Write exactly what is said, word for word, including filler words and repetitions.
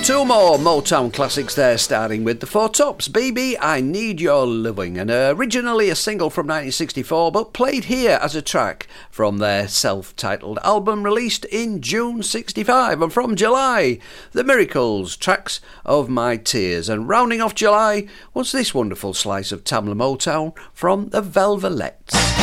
Two more Motown classics there, starting with the Four Tops. Baby, I Need Your Loving, and originally a single from nineteen sixty-four, but played here as a track from their self-titled album released in June sixty-five. And from July, The Miracles, Tracks of My Tears. And rounding off July was this wonderful slice of Tamla Motown from the Velvelettes.